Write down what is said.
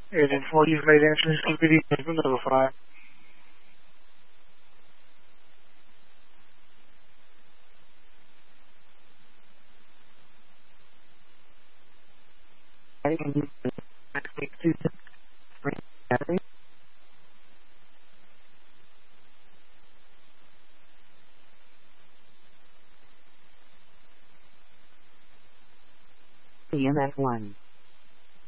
Any info you've made entries to the video has been notified. EMF 1.